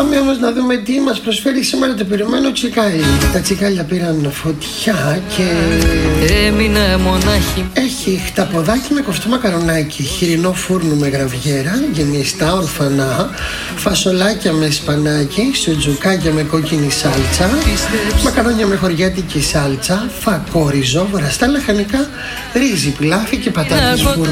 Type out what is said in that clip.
Πάμε όμως να δούμε τι μας προσφέρει σήμερα το πυρωμένο τσικάλι. Τα τσικάλια πήραν φωτιά και έμεινε μονάχη. έχει χταποδάκι με κοφτό μακαρονάκι, χοιρινό φούρνο με γραβιέρα, γεμιστά ορφανά, φασολάκια με σπανάκι, σουτζουκάκια με κόκκινη σάλτσα, μακαρόνια με χωριάτικη σάλτσα, φακόριζο, βραστά λαχανικά, ρύζι, πιλάφι και πατάτες φούρνο.